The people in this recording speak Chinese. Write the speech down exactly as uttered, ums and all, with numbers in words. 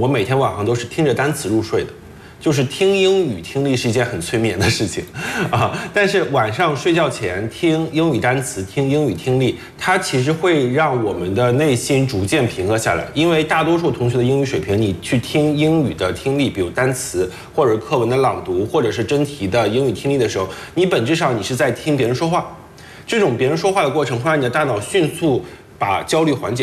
我每天晚上都是听着单词入睡的。就是听英语听力是一件很催眠的事情啊，但是晚上睡觉前听英语单词、听英语听力，它其实会让我们的内心逐渐平和下来。因为大多数同学的英语水平，你去听英语的听力，比如单词或者课文的朗读，或者是真题的英语听力的时候，你本质上你是在听别人说话。这种别人说话的过程会让你的大脑迅速把焦虑缓解。